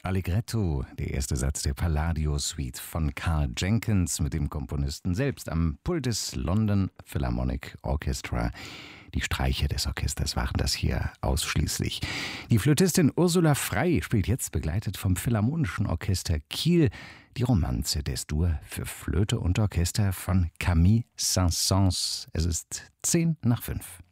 Allegretto, der erste Satz der Palladio-Suite von Karl Jenkins mit dem Komponisten selbst am Pult des London Philharmonic Orchestra. Die Streicher des Orchesters waren das hier ausschließlich. Die Flötistin Ursula Frey spielt jetzt begleitet vom Philharmonischen Orchester Kiel die Romanze d'Es-Dur für Flöte und Orchester von Camille Saint-Saëns. Es ist 10 nach 5.